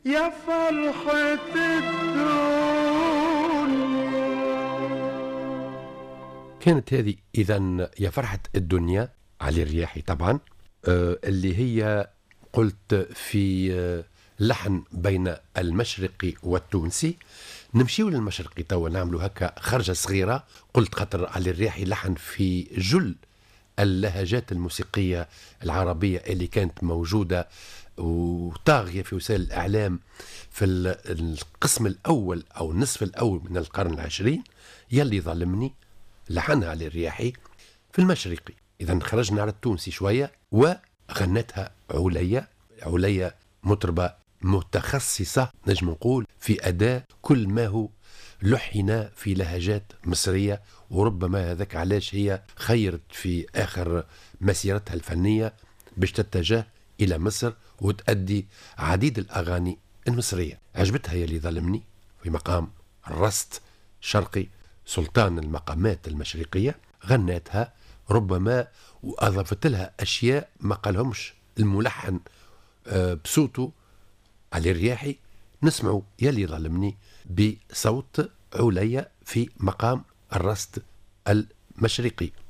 يا فرحة الدنيا. كانت هذه إذا يا فرحة الدنيا علي الرياحي طبعا، اللي هي قلت في لحن بين المشرقي والتونسي. نمشيو للمشرقي توا، نعملوا هكا خرجة صغيرة. قلت خاطر علي الرياحي لحن في جل اللهجات الموسيقية العربية اللي كانت موجودة وطاغية في وسائل الإعلام في القسم الأول أو النصف الأول من القرن العشرين. يلي ظلمني لحنها علي الرياحي في المشرقي. إذا خرجنا على التونسي شوية وغنتها عليا مطربة متخصصة نجم نقول في أداء كل ما هو لحن في لهجات مصرية، وربما هذاك علاش هي خيرت في آخر مسيرتها الفنية باش تتجه إلى مصر وتأدي عديد الأغاني المصرية. عجبتها يلي ظلمني في مقام الرست شرقي سلطان المقامات المشرقية، غنتها ربما وأضافت لها أشياء ما قالهمش الملحن بصوته علي الرياحي. نسمعوا يلي ظلمني بصوت عليا في مقام الرست المشرقي.